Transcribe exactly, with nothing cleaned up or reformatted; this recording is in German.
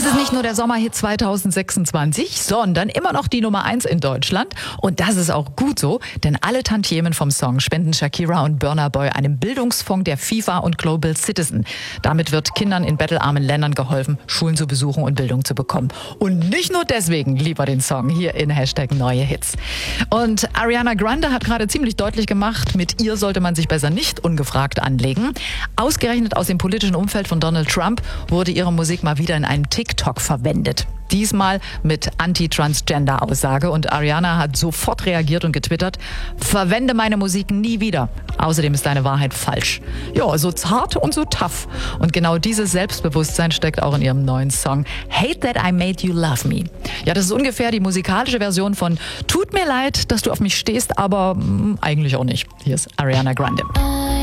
ist nicht nur der Sommerhit zweitausendsechsundzwanzig, sondern immer noch die Nummer eins in Deutschland. Und das ist auch gut so, denn alle Tantiemen vom Song spenden Shakira und Burna Boy einem Bildungsfonds der FIFA und Global Citizen. Damit wird Kindern in bettelarmen Ländern geholfen, Schulen zu besuchen und Bildung zu bekommen. Und nicht nur deswegen lieber den Song hier in Hashtag Neue Hits. Und Ariana Grande hat gerade ziemlich deutlich gemacht, mit ihr sollte man sich besser nicht ungefragt anlegen. Ausgerechnet aus dem politischen Umfeld von Donald Trump wurde ihre Musik mal wieder in einem TikTok verwendet. Diesmal mit Anti-Transgender-Aussage und Ariana hat sofort reagiert und getwittert: Verwende meine Musik nie wieder. Außerdem ist deine Wahrheit falsch. Ja, so zart und so tough. Und genau dieses Selbstbewusstsein steckt auch in ihrem neuen Song Hate That I Made You Love Me. Ja, das ist ungefähr die musikalische Version von Tut mir leid, dass du auf mich stehst, aber mh, eigentlich auch nicht. Hier ist Ariana Grande.